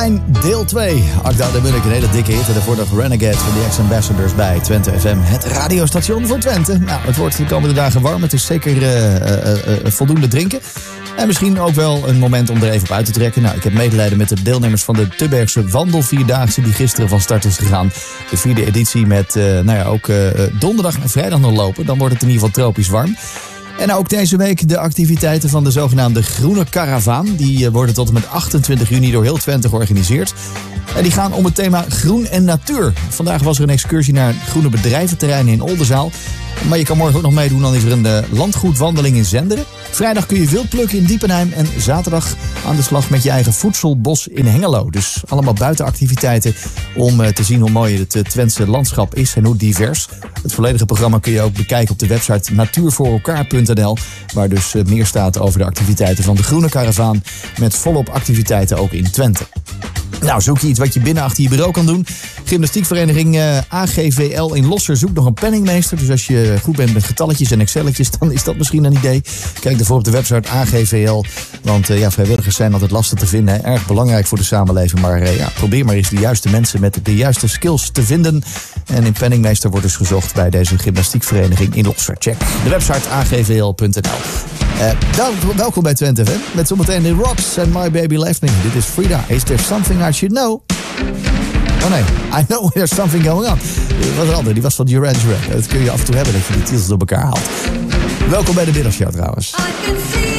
Martijn, deel 2. Akda de Munnik, een hele dikke hit. En daarvoor nog Renegade van de Ex-Ambassadors bij Twente FM. Het radiostation voor Twente. Nou, het wordt de komende dagen warm. Het is zeker voldoende drinken. En misschien ook wel een moment om er even op uit te trekken. Nou, ik heb medelijden met de deelnemers van de Tubbergse Wandelvierdaagse die gisteren van start is gegaan. De 4e editie met ook donderdag en vrijdag nog lopen. Dan wordt het in ieder geval tropisch warm. En ook deze week de activiteiten van de zogenaamde Groene Karavaan. Die worden tot en met 28 juni door heel Twente georganiseerd. En die gaan om het thema groen en natuur. Vandaag was er een excursie naar het groene bedrijventerrein in Oldenzaal. Maar je kan morgen ook nog meedoen, dan is er een landgoedwandeling in Zenderen. Vrijdag kun je wild plukken in Diepenheim. En zaterdag aan de slag met je eigen voedselbos in Hengelo. Dus allemaal buitenactiviteiten om te zien hoe mooi het Twentse landschap is en hoe divers. Het volledige programma kun je ook bekijken op de website natuurvoorelkaar.nl. Waar dus meer staat over de activiteiten van de Groene Karavaan. Met volop activiteiten ook in Twente. Nou, zoek je iets wat je binnen achter je bureau kan doen. Gymnastiekvereniging AGVL in Losser zoekt nog een penningmeester. Dus als je goed bent met getalletjes en excelletjes, dan is dat misschien een idee. Kijk daarvoor op de website AGVL. Want vrijwilligers zijn altijd lastig te vinden. Hè. Erg belangrijk voor de samenleving. Maar probeer maar eens de juiste mensen met de juiste skills te vinden. En een penningmeester wordt dus gezocht bij deze gymnastiekvereniging in Losser. Check de website agvl.nl. Welkom bij Twente FM. Met zometeen The Rocks en My Baby Left Me. Dit is Frida. Is there something I should know? Oh nee, I know there's something going on. Wat een ander, die was van Duran Duran. Dat kun je af en toe hebben, dat je die titels door elkaar haalt. Welkom bij de Middelshow trouwens.